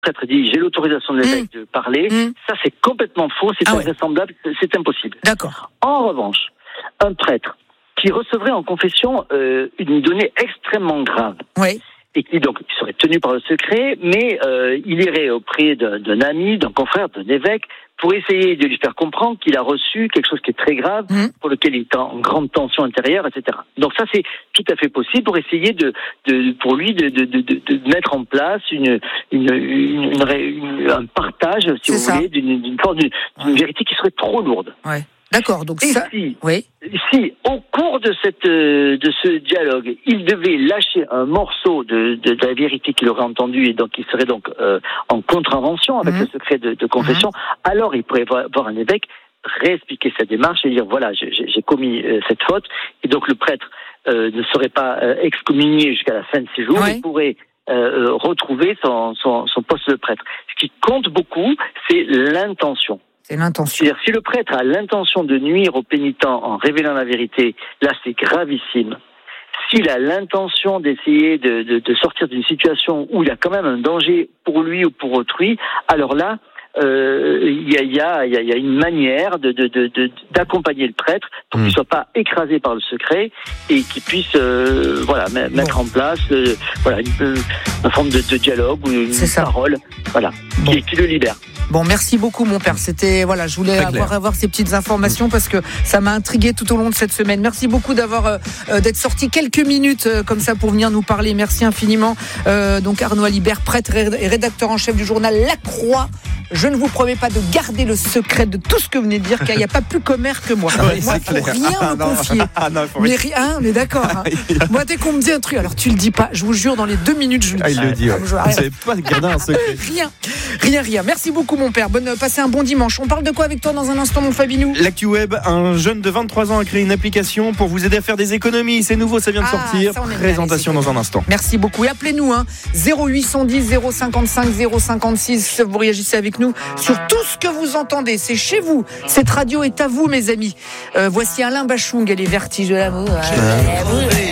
prêtre dit j'ai l'autorisation de l'évêque de parler, ça c'est complètement faux, c'est invraisemblable, c'est impossible. D'accord. En revanche, un prêtre qui recevrait en confession une donnée extrêmement grave, et qui donc serait tenu par le secret, mais il irait auprès d'un ami, d'un confrère, d'un évêque, pour essayer de lui faire comprendre qu'il a reçu quelque chose qui est très grave, pour lequel il est en grande tension intérieure, etc. Donc ça, c'est tout à fait possible pour essayer pour lui de mettre en place un partage, si vous voulez, d'une vérité qui serait trop lourde. Ouais. D'accord, donc ça... Si, au cours de ce dialogue, il devait lâcher un morceau de la vérité qu'il aurait entendue, et donc il serait donc en contravention avec le secret de confession, alors il pourrait voir un évêque réexpliquer sa démarche et dire voilà, j'ai commis cette faute, et donc le prêtre ne serait pas excommunié jusqu'à la fin de ses jours, il pourrait retrouver son poste de prêtre. Ce qui compte beaucoup, c'est l'intention. C'est l'intention. C'est-à-dire, si le prêtre a l'intention de nuire au pénitent en révélant la vérité, là c'est gravissime. S'il a l'intention d'essayer de sortir d'une situation où il y a quand même un danger pour lui ou pour autrui, alors là, il y a une manière d'accompagner le prêtre pour qu'il ne soit pas écrasé par le secret et qu'il puisse mettre en place une forme de dialogue ou une parole qui le libère. Bon, merci beaucoup mon père. C'était je voulais avoir ces petites informations parce que ça m'a intrigué tout au long de cette semaine. Merci beaucoup d'être sorti quelques minutes comme ça pour venir nous parler. Merci infiniment. Donc Arnaud Alibert, prêtre et rédacteur en chef du journal La Croix. Je ne vous promets pas de garder le secret de tout ce que vous venez de dire, car il n'y a pas plus commère que moi. Moi, il ne faut rien me confier. Mais rien, on est d'accord. Moi, dès qu'on me dit un truc, alors tu le dis pas. Je vous jure, dans les 2 minutes, je le dis. Il le dit. Vous ne savez pas garder un secret. Rien. Merci beaucoup, mon père. Passez un bon dimanche. On parle de quoi avec toi dans un instant, mon Fabinou ? L'actu web, un jeune de 23 ans a créé une application pour vous aider à faire des économies. C'est nouveau, ça vient de sortir. Présentation dans un instant. Merci beaucoup. Et appelez-nous, 0810 055 056. Vous réagissez avec nous sur tout ce que vous entendez. C'est chez vous. Cette radio est à vous, mes amis. Voici Alain Bachung et les vertiges de l'amour.